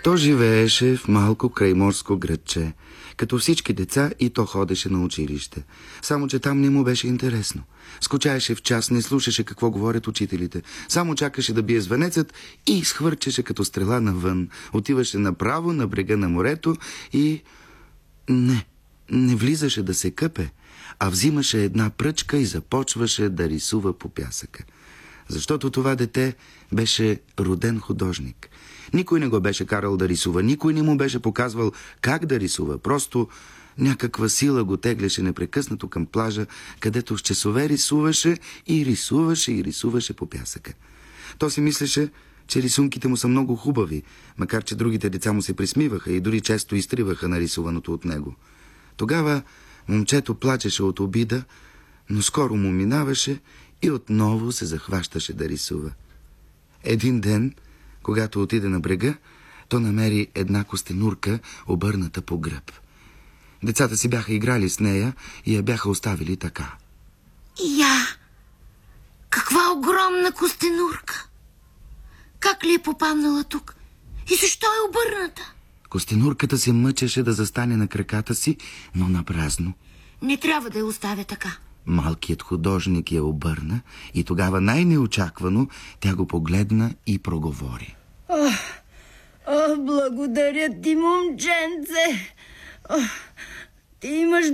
То живееше в малко крайморско градче. Като всички деца и то ходеше на училище. Само че там не му беше интересно. Скучаеше в час, не слушаше какво говорят учителите. Само чакаше да бие звънецът и изхвърчеше като стрела навън. Отиваше направо на брега на морето и... Не влизаше да се къпе, а взимаше една пръчка и започваше да рисува по пясъка. Защото това дете беше роден художник. Никой не го беше карал да рисува, никой не му беше показвал как да рисува. Просто някаква сила го теглеше непрекъснато към плажа, където с часове рисуваше и рисуваше и рисуваше по пясъка. То си мислеше, че рисунките му са много хубави, макар че другите деца му се присмиваха и дори често изтриваха нарисуваното от него. Тогава момчето плачеше от обида, но скоро му минаваше и отново се захващаше да рисува. Един ден, когато отиде на брега, то намери една костенурка, обърната по гръб. Децата си бяха играли с нея и я бяха оставили така. Каква огромна костенурка! Как ли е попаднала тук? И защо е обърната? Костенурката се мъчеше да застане на краката си, но напразно. Не трябва да я оставя така. Малкият художник я обърна и тогава най-неочаквано тя го погледна и проговори. Благодаря ти, момченце. Ти имаш